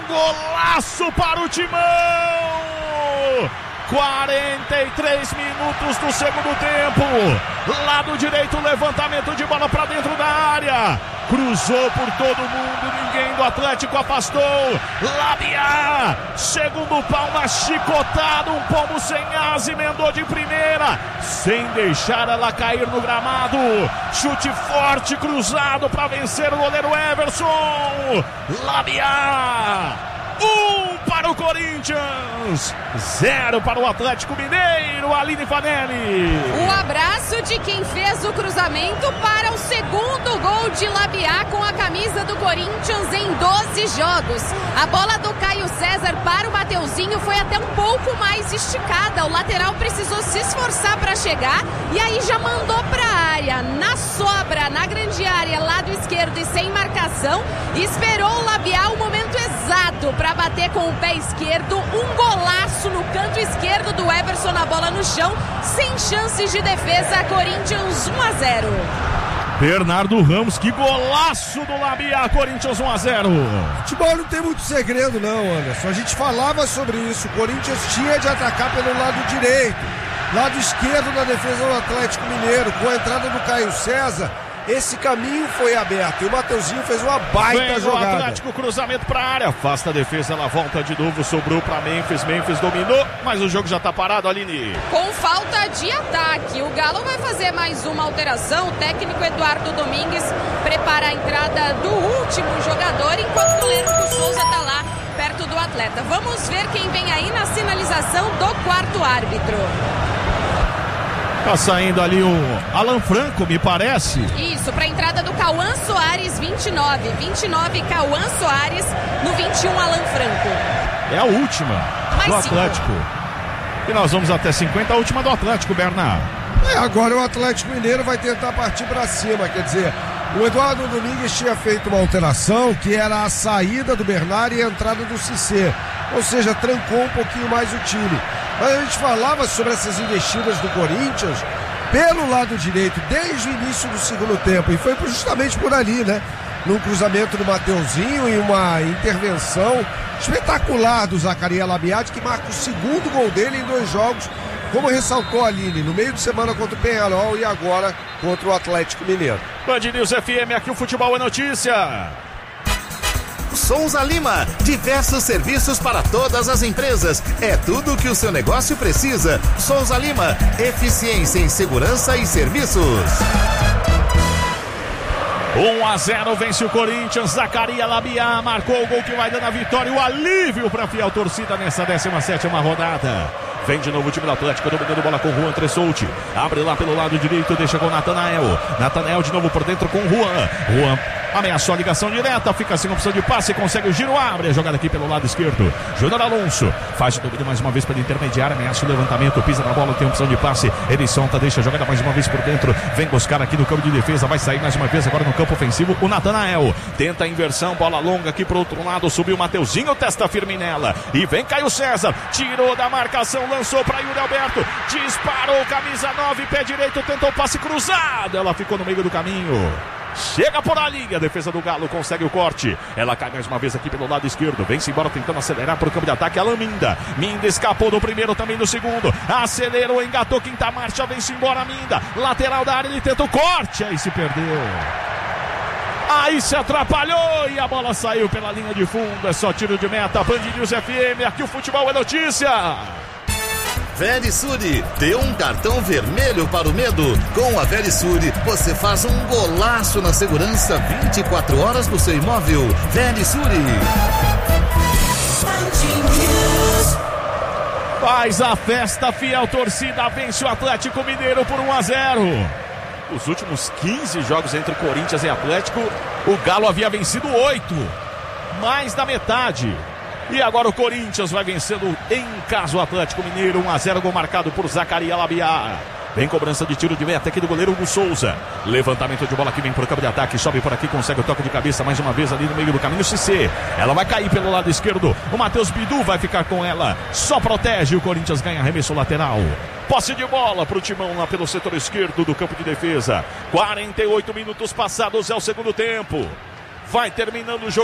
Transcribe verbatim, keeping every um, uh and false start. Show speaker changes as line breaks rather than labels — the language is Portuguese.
golaço para o Timão! quarenta e três minutos do segundo tempo. Lado direito, levantamento de bola para dentro da área. Cruzou por todo mundo, ninguém do Atlético afastou. Labiá, segundo pau, uma chicotada, um pombo sem asa, emendou de primeira, sem deixar ela cair no gramado. Chute forte, cruzado para vencer o goleiro Everson. Labiá. Um para o Corinthians, zero para o Atlético Mineiro. Aline Fanelli.
O abraço de quem fez o cruzamento para o segundo gol de Labiá com a camisa do Corinthians em doze jogos. A bola do Caio César para o Mateuzinho foi até um pouco mais esticada. O lateral precisou se esforçar para chegar e aí já mandou para a área. Na sobra, na grande área, lado esquerdo e sem marcação, esperou o Labiá o momento exato para bater com o pé esquerdo, um golaço no canto esquerdo do Everson, na bola no chão, sem chances de defesa. Corinthians um a zero.
Bernardo Ramos, que golaço do Labiá. Corinthians um a zero.
Futebol não tem muito segredo não, Anderson. A gente falava sobre isso. O Corinthians tinha de atacar pelo lado direito, lado esquerdo da defesa do Atlético Mineiro. Com a entrada do Caio César, esse caminho foi aberto e o Mateuzinho fez uma baita
Vem
jogada.
O Atlético, cruzamento para a área, afasta a defesa, ela volta de novo, sobrou para Memphis, Memphis dominou, mas o jogo já está parado, Aline.
Com falta de ataque, o Galo vai fazer mais uma alteração. O técnico Eduardo Domingues prepara a entrada do último jogador, enquanto o goleiro Souza está lá perto do atleta. Vamos ver quem vem aí na sinalização do quarto árbitro.
Tá saindo ali o Alan Franco, me parece.
Isso, para a entrada do Cauã Soares, vinte e nove. vinte e nove, Cauã Soares. No vinte e um, Alan Franco.
É a última
Mais
do
cinco.
Atlético. E nós vamos até cinquenta, a última do Atlético, Bernardo.
É, agora o Atlético Mineiro vai tentar partir para cima. Quer dizer, o Eduardo Domingues tinha feito uma alteração, que era a saída do Bernard e a entrada do Cissé. Ou seja, trancou um pouquinho mais o time. Mas a gente falava sobre essas investidas do Corinthians pelo lado direito desde o início do segundo tempo, e foi justamente por ali, né? Num cruzamento do Mateuzinho e uma intervenção espetacular do Zacarias Labiá, que marca o segundo gol dele em dois jogos, como ressaltou a Aline, no meio de semana contra o Peñarol e agora contra o Atlético Mineiro.
Band News F M, aqui o futebol é notícia.
Souza Lima, diversos serviços para todas as empresas. É tudo o que o seu negócio precisa. Souza Lima, eficiência em segurança e serviços.
um a zero, vence o Corinthians. Zacarias Labiá marcou o gol que vai dando a vitória, o alívio para a fiel torcida nessa décima sétima rodada. Vem de novo o time do Atlético, dominando bola com o Juan Tressolti. Abre lá pelo lado direito, deixa com o Natanael. Natanael de novo por dentro com o Juan. Juan ameaçou a ligação direta, fica sem opção de passe, consegue o giro, abre a jogada aqui pelo lado esquerdo. Júnior Alonso faz o domínio mais uma vez pela intermediária, ameaça o levantamento, pisa na bola, tem opção de passe. Ele solta, deixa a jogada mais uma vez por dentro. Vem buscar aqui no campo de defesa, vai sair mais uma vez agora no campo ofensivo. O Natanael tenta a inversão, bola longa aqui pro outro lado, subiu o Mateuzinho, testa firme nela. E vem Caio César, tirou da marcação, lançou para Yuri Alberto, disparou, camisa nove, pé direito, tentou passe cruzado, ela ficou no meio do caminho. Chega por ali, a defesa do Galo consegue o corte. Ela cai mais uma vez aqui pelo lado esquerdo. Vem-se embora tentando acelerar para o campo de ataque. Alan Minda. Minda escapou do primeiro, também do segundo. Acelerou, engatou, quinta marcha. Vem-se embora Minda. Lateral da área, ele tenta o corte. Aí se perdeu. Aí se atrapalhou e a bola saiu pela linha de fundo. É só tiro de meta. Band News F M, aqui o futebol é notícia.
Verisure, dê um cartão vermelho para o medo. Com a Verisure, você faz um golaço na segurança vinte e quatro horas do seu imóvel. Verisure.
Faz a festa, fiel torcida, vence o Atlético Mineiro por um a zero. Os últimos quinze jogos entre Corinthians e Atlético, o Galo havia vencido oito. Mais da metade. E agora o Corinthians vai vencendo em casa o Atlético Mineiro, um a zero, gol marcado por Zacarias Labiá. Vem cobrança de tiro de meta aqui do goleiro Hugo Souza. Levantamento de bola que vem para o campo de ataque, sobe por aqui, consegue o toque de cabeça mais uma vez ali no meio do caminho. Cissé, ela vai cair pelo lado esquerdo. O Matheus Bidu vai ficar com ela, só protege. O Corinthians ganha arremesso lateral. Posse de bola para o Timão lá pelo setor esquerdo do campo de defesa. quarenta e oito minutos passados, é o segundo tempo. Vai terminando o jogo.